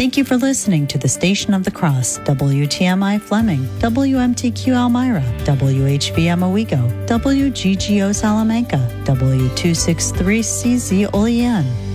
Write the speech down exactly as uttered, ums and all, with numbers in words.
Thank you for listening to the Station of the Cross, W T M I Fleming, W M T Q Elmira, W H V M Owego, W G G O Salamanca, W two sixty-three C Z Olean,